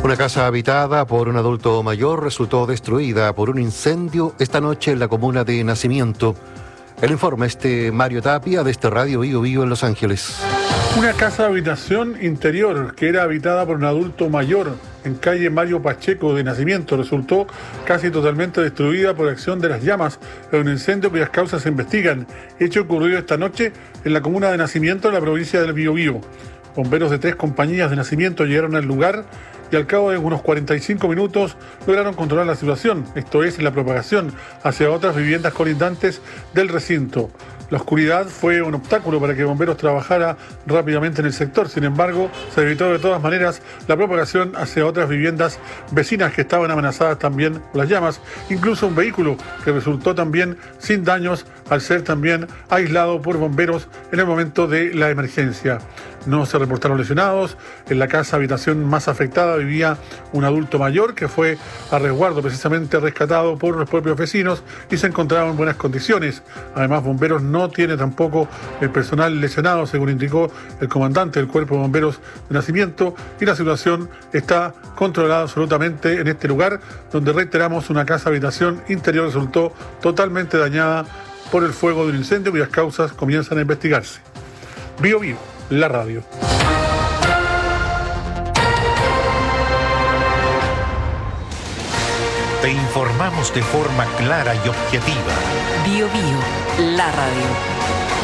Una casa habitada por un adulto mayor resultó destruida por un incendio esta noche en la comuna de Nacimiento. El informe es de Mario Tapia, de Radio Bio Bio en Los Ángeles. Una casa de habitación interior que era habitada por un adulto mayor en calle Mario Pacheco de Nacimiento resultó casi totalmente destruida por acción de las llamas en un incendio cuyas causas se investigan. Hecho ocurrido esta noche en la comuna de Nacimiento, en la provincia del Biobío. Bomberos de 3 compañías de Nacimiento llegaron al lugar y al cabo de unos 45 minutos lograron controlar la situación, esto es, la propagación hacia otras viviendas colindantes del recinto. La oscuridad fue un obstáculo para que bomberos trabajara rápidamente en el sector. Sin embargo, se evitó de todas maneras la propagación hacia otras viviendas vecinas que estaban amenazadas también por las llamas. Incluso un vehículo que resultó también sin daños al ser también aislado por bomberos en el momento de la emergencia. No se reportaron lesionados. En la casa habitación más afectada vivía un adulto mayor que fue a resguardo, precisamente rescatado por los propios vecinos, y se encontraba en buenas condiciones. Además, bomberos no tiene tampoco el personal lesionado, según indicó el comandante del Cuerpo de Bomberos de Nacimiento, y la situación está controlada absolutamente en este lugar, donde, reiteramos, una casa habitación interior resultó totalmente dañada por el fuego de un incendio cuyas causas comienzan a investigarse. Bio Bio, la radio. Te informamos de forma clara y objetiva. Bio Bio, la radio.